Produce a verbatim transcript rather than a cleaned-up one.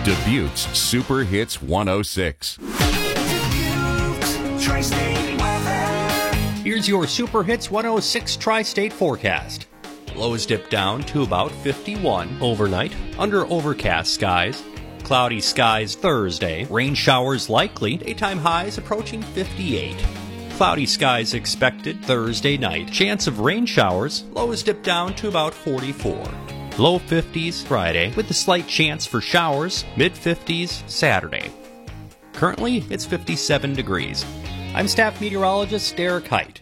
Dubuque's Super Hits one oh six. Here's your Super Hits one oh six Tri-State forecast. Lows dip down to about fifty-one overnight, under overcast skies. Cloudy skies Thursday, rain showers likely, daytime highs approaching fifty-eight. Cloudy skies expected Thursday night, chance of rain showers, lows dip down to about forty-four. Low fifties Friday, with a slight chance for showers, mid fifties Saturday. Currently, it's fifty-seven degrees. I'm staff meteorologist Derek Height.